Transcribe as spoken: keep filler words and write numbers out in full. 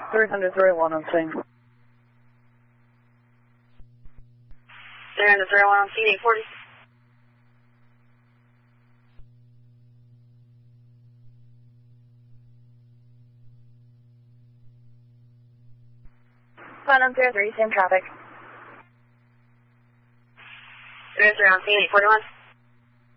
three hundred thirty-one on scene. three hundred thirty-one on scene, eight forty. Flight on zero three, same traffic. three hundred three on scene, eight forty-one.